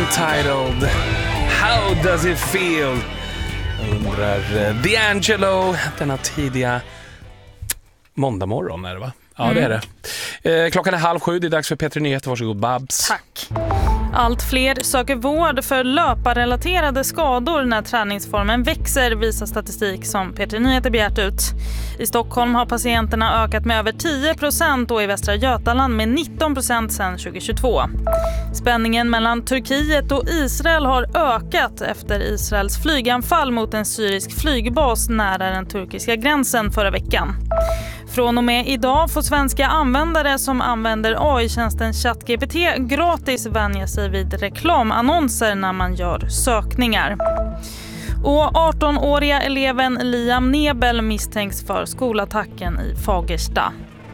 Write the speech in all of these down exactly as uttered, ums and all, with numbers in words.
Untitled. How does it feel? Undrar D'Angelo denna tidiga måndag morgon är det va? Ja mm. det är det. Eh, klockan är halv sju, det är dags för P tre Nyheter. Varsågod Babs. Tack. Allt fler söker vård för löparrelaterade skador när träningsformen växer, visar statistik som P tre Nyheter begärt ut. I Stockholm har patienterna ökat med över tio procent och i Västra Götaland med nitton procent sedan tjugohundratjugotvå. Spänningen mellan Turkiet och Israel har ökat efter Israels flyganfall mot en syrisk flygbas nära den turkiska gränsen förra veckan. Från och med idag får svenska användare som använder A I-tjänsten ChatGPT gratis vänja sig vid reklamannonser när man gör sökningar. Och arton-åriga eleven Liam Nebel misstänks för skolattacken i Fagersta.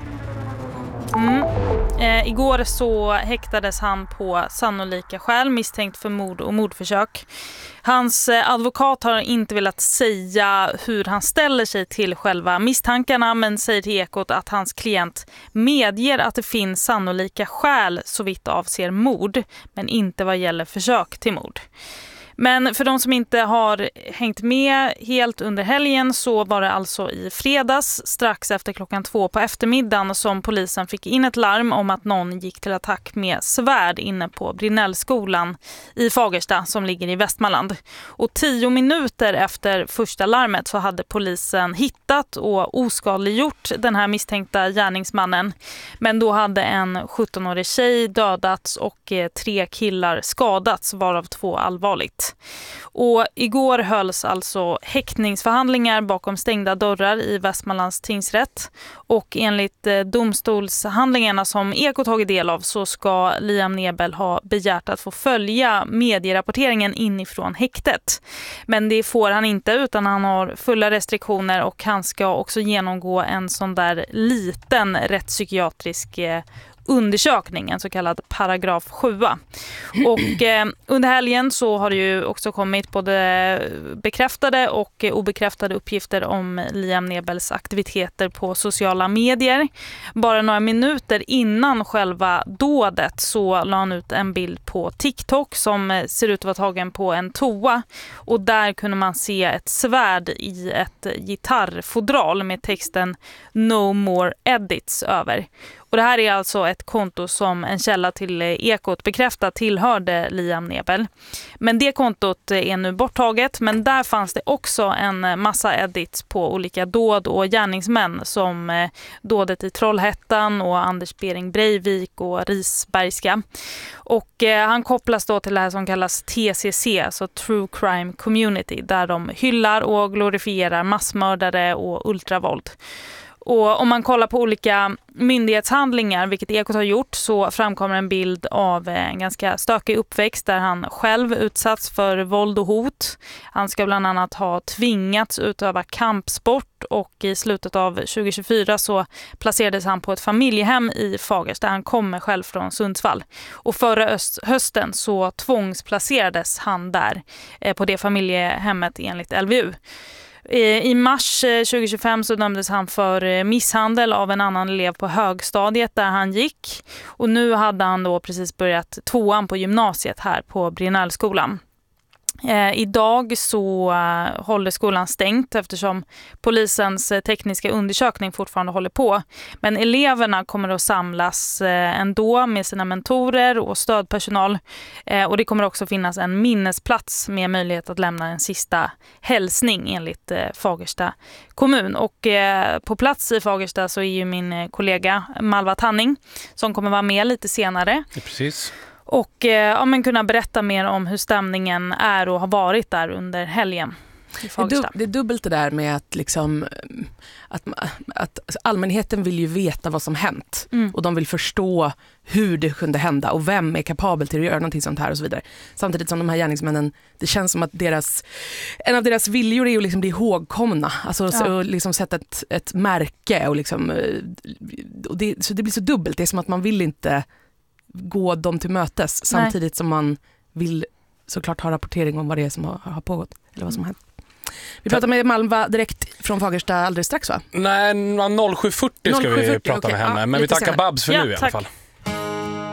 Mm. Eh, igår så häktades han på sannolika skäl misstänkt för mord och mordförsök. Hans eh, advokat har inte velat säga hur han ställer sig till själva misstankarna, men säger till Ekot att hans klient medger att det finns sannolika skäl så vitt avser mord, men inte vad gäller försök till mord. Men för de som inte har hängt med helt under helgen så var det alltså i fredags strax efter klockan två på eftermiddagen som polisen fick in ett larm om att någon gick till attack med svärd inne på Brinnellskolan i Fagersta som ligger i Västmanland. Och tio minuter efter första larmet så hade polisen hittat och oskadliggjort den här misstänkta gärningsmannen. Men då hade en sjuttonårig tjej dödats och tre killar skadats, varav två allvarligt. Och igår hölls alltså häktningsförhandlingar bakom stängda dörrar i Västmanlands tingsrätt. Och enligt eh, domstolshandlingarna som Ekot tagit del av så ska Liam Nebel ha begärt att få följa medierapporteringen inifrån häktet. Men det får han inte, utan han har fulla restriktioner och han ska också genomgå en sån där liten rättspsykiatrisk eh, undersökning, en så kallad paragraf sju. Och eh, under helgen så har det ju också kommit både bekräftade och obekräftade uppgifter om Liam Nebels aktiviteter på sociala medier. Bara några minuter innan själva dådet så la han ut en bild på TikTok som ser ut att vara tagen på en toa. Och där kunde man se ett svärd i ett gitarrfodral med texten No more edits över. Och det här är alltså ett konto som en källa till Ekot bekräftar tillhörde Liam Nebel. Men det kontot är nu borttaget, men där fanns det också en massa edits på olika dåd och gärningsmän som dådet i Trollhättan och Anders Bering Breivik och Risbergska. Och eh, han kopplas då till det här som kallas T C C, alltså True Crime Community, där de hyllar och glorifierar massmördare och ultravåld. Och om man kollar på olika myndighetshandlingar, vilket Ekot har gjort, så framkommer en bild av en ganska stökig uppväxt där han själv utsatts för våld och hot. Han ska bland annat ha tvingats utöva kampsport och i slutet av tjugohundratjugofyra så placerades han på ett familjehem i Fagersta. Han kommer själv från Sundsvall. Och förra hösten så tvångsplacerades han där på det familjehemmet enligt L V U. I mars tjugohundratjugofem så dömdes han för misshandel av en annan elev på högstadiet där han gick. Och nu hade han då precis börjat tvåan på gymnasiet här på Brinnellskolan. Eh, idag så eh, håller skolan stängt eftersom polisens eh, tekniska undersökning fortfarande håller på. Men eleverna kommer att samlas eh, ändå med sina mentorer och stödpersonal. Eh, och det kommer också finnas en minnesplats med möjlighet att lämna en sista hälsning enligt eh, Fagersta kommun. Och eh, på plats i Fagersta så är ju min eh, kollega Malva Tanning som kommer vara med lite senare. Ja, precis. Och eh, ja, men kunna berätta mer om hur stämningen är och har varit där under helgen i Fagersta. Det är, det är dubbelt det där med att, liksom, att, att allmänheten vill ju veta vad som hänt. Mm. Och de vill förstå hur det kunde hända och vem är kapabel till att göra någonting sånt här och så vidare. Samtidigt som de här gärningsmännen, det känns som att deras, en av deras viljor är att liksom bli ihågkomna. Alltså ja. att liksom sätta ett, ett märke och liksom, och det, så det blir så dubbelt. Det är som att man vill inte gå dem till mötes samtidigt Nej. Som man vill såklart ha rapportering om vad det är som har, har pågått eller vad som har hänt. Vi pratar med Malva direkt från Fagersta alldeles strax, va? Nej, noll sju fyrtio ska vi prata okay. med henne. Ja, men vi tackar senare. Babs för ja, nu i tack. alla fall.